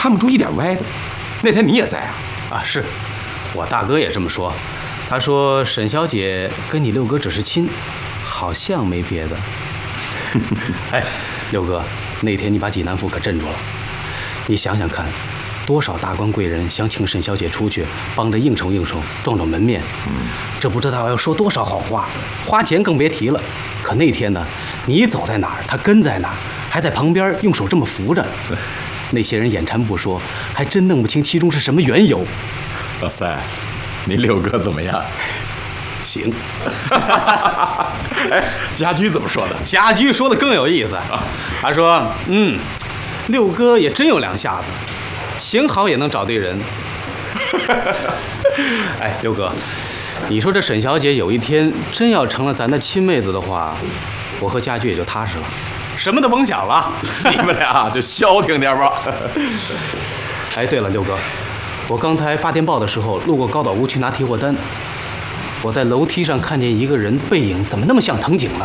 看不出一点歪的。那天你也在啊？ 啊，是，我大哥也这么说。他说沈小姐跟你六哥只是亲，好像没别的。哎，六哥，那天你把济南府可镇住了。你想想看，多少达官贵人想请沈小姐出去，帮着应酬应酬，壮壮门面。这不知道要说多少好话，花钱更别提了。可那天呢，你走在哪儿，他跟在哪儿，还在旁边用手这么扶着。那些人眼馋不说，还真弄不清其中是什么缘由。 老三，你六哥怎么样？ 行。 哎，家驹怎么说的？ 家驹说的更有意思。他说：“六哥也真有两下子，行好也能找对人。”哎，六哥，你说这沈小姐有一天真要成了咱的亲妹子的话，我和家驹也就踏实了，什么都甭想了。 你们俩就消停点吧。 哎，对了，六哥，我刚才发电报的时候路过高岛屋去拿提货单，我在楼梯上看见一个人背影，怎么那么像藤井呢？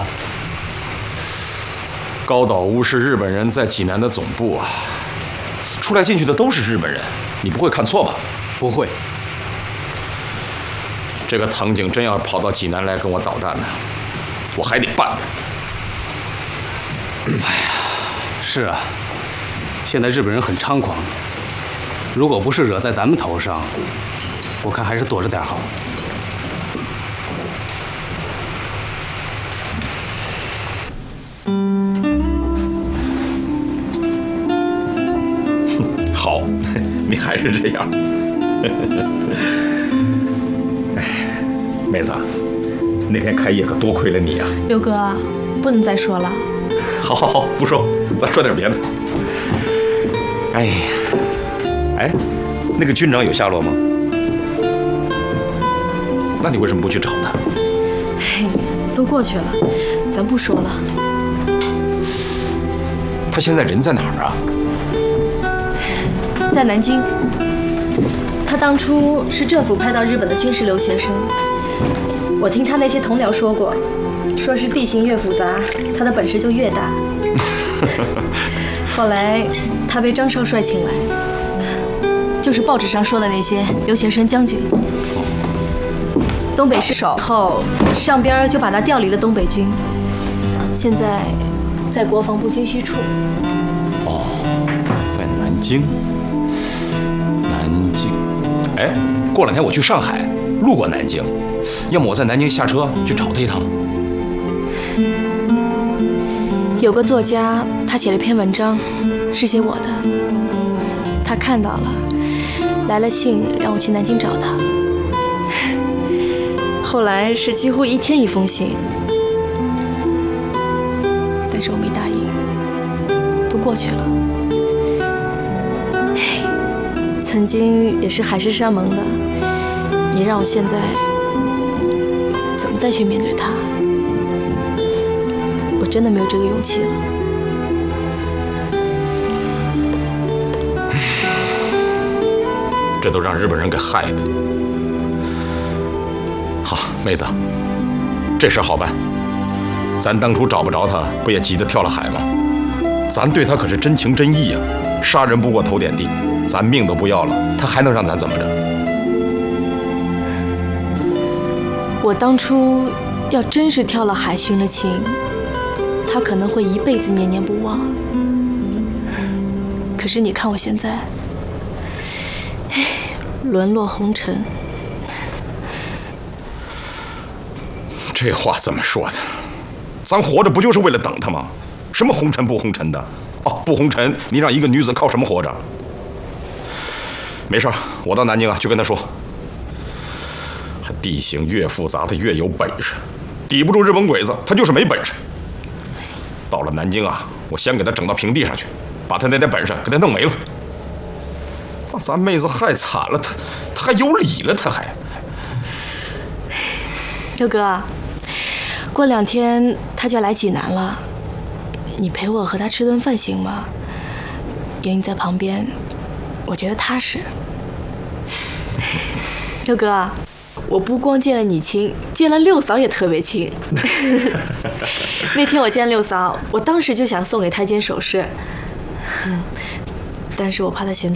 高岛屋是日本人在济南的总部啊，出来进去的都是日本人，你不会看错吧？ 不会。 这个藤井真要跑到济南来跟我捣蛋呢，我还得办他。 哎呀，是啊，现在日本人很猖狂，如果不是惹在咱们头上，我看还是躲着点好。 好，你还是这样。哎，妹子，那天开业可多亏了你啊！ 六哥，不能再说了。 好，好，好，不说，咱说点别的。哎呀，哎，那个军长有下落吗？那你为什么不去找他？ 嘿，都过去了，咱不说了。 他现在人在哪儿啊？ 在南京。他当初是政府派到日本的军事留学生，我听他那些同僚说过，说是地形越复杂，他的本事就越大。后来他被张少帅请来，就是报纸上说的那些留学生将军。东北失守后，上边就把他调离了东北军，现在在国防部军需处。 哦，在南京。南京，哎，过两天我去上海，路过南京，要么我在南京下车去找他一趟。 有个作家，他写了篇文章，是写我的。他看到了，来了信让我去南京找他。后来是几乎一天一封信，但是我没答应，都过去了。曾经也是海誓山盟的，你让我现在怎么再去面对他？我真的没有这个勇气了。 这都让日本人给害的。好，妹子，这事好办。咱当初找不着他，不也急得跳了海吗？咱对他可是真情真意啊，杀人不过头点地。咱命都不要了，他还能让咱怎么着？ 我当初要真是跳了海寻了情，他可能会一辈子念念不忘。可是你看我现在，沦落红尘。 这话怎么说的？咱活着不就是为了等他吗？什么红尘不红尘的？哦，不红尘，你让一个女子靠什么活着？没事，我到南京啊，去跟他说。地形越复杂，他越有本事，抵不住日本鬼子，他就是没本事。到了南京啊，我先给他整到平地上去，把他那点本事给他弄没了。把咱妹子害惨了，他还有理了，他还。 六哥，过2天他就要来济南了，你陪我和他吃顿饭行吗？有你在旁边，我觉得踏实。六哥，我不光见了你亲，见了六嫂也特别亲。那天我见六嫂，我当时就想送给她一件首饰，但是我怕她嫌